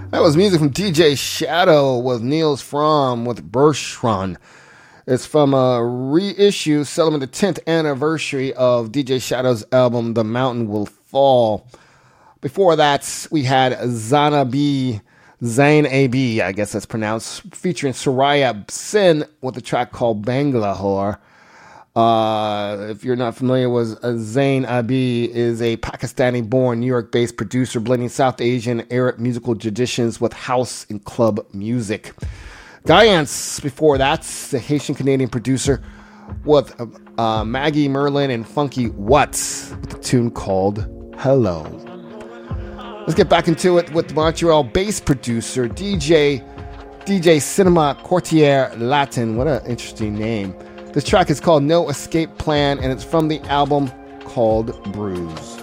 That was music from DJ Shadow with Niels Fromm with Bershron. It's from a reissue celebrating the 10th anniversary of DJ Shadow's album The Mountain Will Fall. Before that, we had Zain A.B., I guess that's pronounced, featuring Soraya Sin with a track called Bangalore. If you're not familiar with Zain A.B., is a Pakistani-born, New York-based producer blending South Asian Arab musical traditions with house and club music. Guyance, before that, the Haitian-Canadian producer with Maggie Merlin and Funky What's with a tune called Hello. Let's get back into it with Montreal bass producer DJ Cinema Courtier Latin. What an interesting name. This track is called No Escape Plan, and it's from the album called Bruise.